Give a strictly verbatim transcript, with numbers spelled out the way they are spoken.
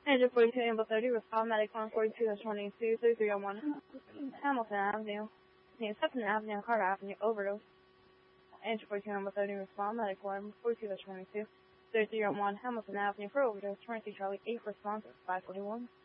Engine forty-two, Amber thirty, respond medic one forty-two, twenty-two, thirty-three oh one, Hamilton Avenue, near Sutton Avenue, Carter Avenue, overdose. Engine forty-two, Amber thirty, respond medic one forty-two, twenty-two, thirty-three oh one, Hamilton Avenue for overdose, twenty-three Charlie eight, response five forty-one.